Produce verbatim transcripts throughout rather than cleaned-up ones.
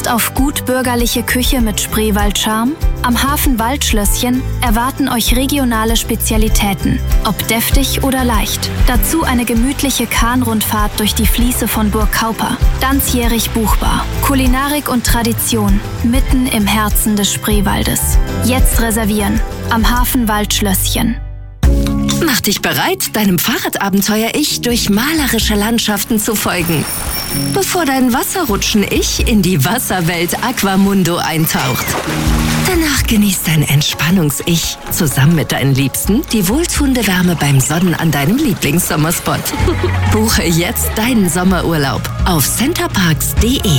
Lust auf gut bürgerliche Küche mit Spreewald-Charme? Am Hafen Waldschlösschen erwarten euch regionale Spezialitäten, ob deftig oder leicht. Dazu eine gemütliche Kahnrundfahrt durch die Fließe von Burg Kauper. Ganzjährig buchbar. Kulinarik und Tradition mitten im Herzen des Spreewaldes. Jetzt reservieren. Am Hafen Waldschlösschen. Mach dich bereit, deinem Fahrradabenteuer-Ich durch malerische Landschaften zu folgen, bevor dein Wasserrutschen-Ich in die Wasserwelt Aquamundo eintaucht. Danach genießt dein Entspannungs-Ich zusammen mit deinen Liebsten die wohltuende Wärme beim Sonnen an deinem Lieblingssommerspot. Buche jetzt deinen Sommerurlaub auf centerparks punkt de.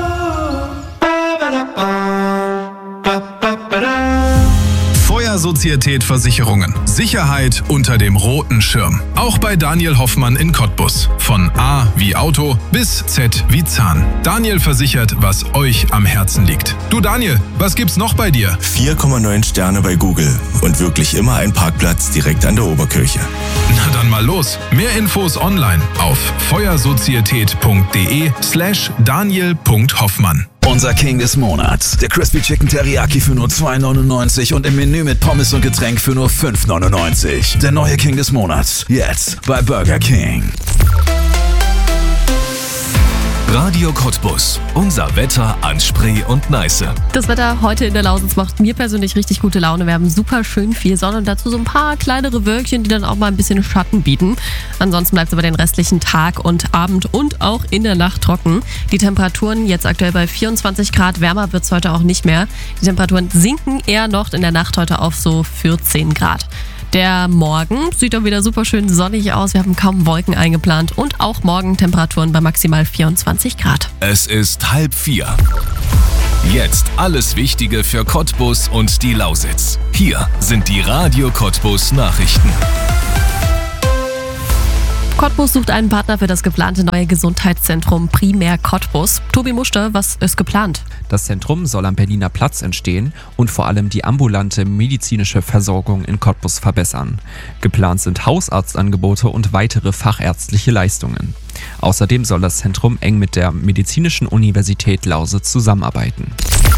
Sozietät Versicherungen. Sicherheit unter dem roten Schirm. Auch bei Daniel Hoffmann in Cottbus. Von A wie Auto bis Z wie Zahn. Daniel versichert, was euch am Herzen liegt. Du Daniel, was gibt's noch bei dir? vier Komma neun Sterne bei Google und wirklich immer ein Parkplatz direkt an der Oberkirche. Na dann mal los. Mehr Infos online auf feuersozietät punkt de slash daniel punkt hoffmann. Unser King des Monats. Der Crispy Chicken Teriyaki für nur zwei neunundneunzig und im Menü mit Pommes und Getränk für nur fünf neunundneunzig. Der neue King des Monats. Jetzt bei Burger King. Radio Cottbus. Unser Wetter an Spree und Neiße. Das Wetter heute in der Lausitz macht mir persönlich richtig gute Laune. Wir haben super schön viel Sonne und dazu so ein paar kleinere Wölkchen, die dann auch mal ein bisschen Schatten bieten. Ansonsten bleibt es über den restlichen Tag und Abend und auch in der Nacht trocken. Die Temperaturen jetzt aktuell bei vierundzwanzig Grad. Wärmer wird es heute auch nicht mehr. Die Temperaturen sinken eher noch in der Nacht heute auf so vierzehn Grad. Der Morgen sieht dann wieder super schön sonnig aus. Wir haben kaum Wolken eingeplant und auch morgen Temperaturen bei maximal vierundzwanzig Grad. Es ist halb vier. Jetzt alles Wichtige für Cottbus und die Lausitz. Hier sind die Radio Cottbus Nachrichten. Cottbus sucht einen Partner für das geplante neue Gesundheitszentrum Primär Cottbus. Tobi Muster, was ist geplant? Das Zentrum soll am Berliner Platz entstehen und vor allem die ambulante medizinische Versorgung in Cottbus verbessern. Geplant sind Hausarztangebote und weitere fachärztliche Leistungen. Außerdem soll das Zentrum eng mit der Medizinischen Universität Lausitz zusammenarbeiten.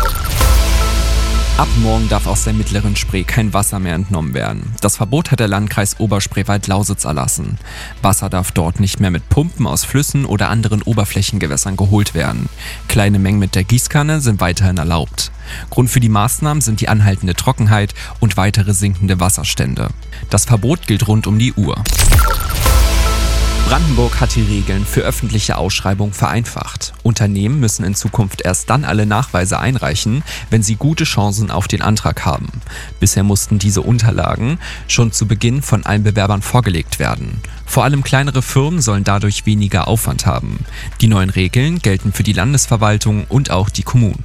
Ab morgen darf aus der mittleren Spree kein Wasser mehr entnommen werden. Das Verbot hat der Landkreis Oberspreewald-Lausitz erlassen. Wasser darf dort nicht mehr mit Pumpen aus Flüssen oder anderen Oberflächengewässern geholt werden. Kleine Mengen mit der Gießkanne sind weiterhin erlaubt. Grund für die Maßnahmen sind die anhaltende Trockenheit und weitere sinkende Wasserstände. Das Verbot gilt rund um die Uhr. Brandenburg hat die Regeln für öffentliche Ausschreibungen vereinfacht. Unternehmen müssen in Zukunft erst dann alle Nachweise einreichen, wenn sie gute Chancen auf den Antrag haben. Bisher mussten diese Unterlagen schon zu Beginn von allen Bewerbern vorgelegt werden. Vor allem kleinere Firmen sollen dadurch weniger Aufwand haben. Die neuen Regeln gelten für die Landesverwaltung und auch die Kommunen.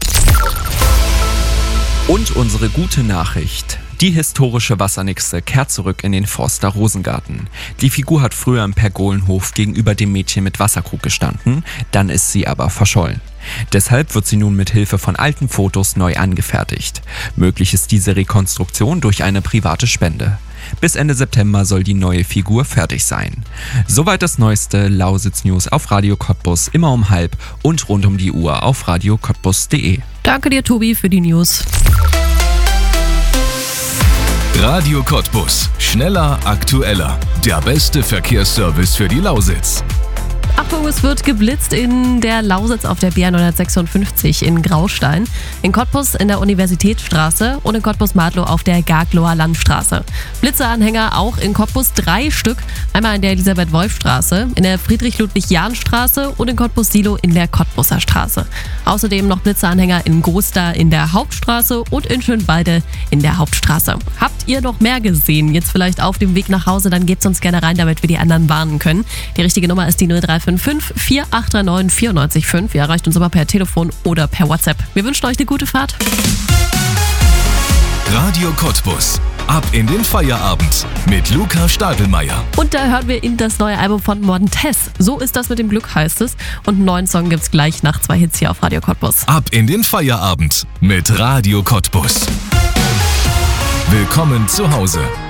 Und unsere gute Nachricht. Die historische Wassernixe kehrt zurück in den Forster Rosengarten. Die Figur hat früher im Pergolenhof gegenüber dem Mädchen mit Wasserkrug gestanden, dann ist sie aber verschollen. Deshalb wird sie nun mit Hilfe von alten Fotos neu angefertigt. Möglich ist diese Rekonstruktion durch eine private Spende. Bis Ende September soll die neue Figur fertig sein. Soweit das neueste Lausitz-News auf Radio Cottbus, immer um halb und rund um die Uhr auf radio cottbus punkt de. Danke dir, Tobi, für die News. Radio Cottbus. Schneller, aktueller. Der beste Verkehrsservice für die Lausitz. Achtung, es wird geblitzt in der Lausitz auf der B hundertsechsundfünfzig in Graustein, in Cottbus in der Universitätsstraße und in Cottbus-Madlow auf der Gagloer Landstraße. Blitzeanhänger auch in Cottbus, drei Stück, einmal in der Elisabeth-Wolf-Straße, in der Friedrich-Ludwig-Jahn-Straße und in Cottbus-Silo in der Cottbuser Straße. Außerdem noch Blitzeanhänger in Gostar in der Hauptstraße und in Schönwalde in der Hauptstraße. Habt ihr noch mehr gesehen? Jetzt vielleicht auf dem Weg nach Hause, dann gebt uns gerne rein, damit wir die anderen warnen können. Die richtige Nummer ist die null drei fünf fünf vier acht drei neun vier neun fünf. Ihr erreicht uns immer per Telefon oder per WhatsApp. Wir wünschen euch eine gute Fahrt. Radio Cottbus. Ab in den Feierabend mit Luca Stadelmeier. Und da hören wir in das neue Album von Montez. So ist das mit dem Glück, heißt es. Und einen neuen Song gibt's gleich nach zwei Hits hier auf Radio Cottbus. Ab in den Feierabend mit Radio Cottbus. Willkommen zu Hause.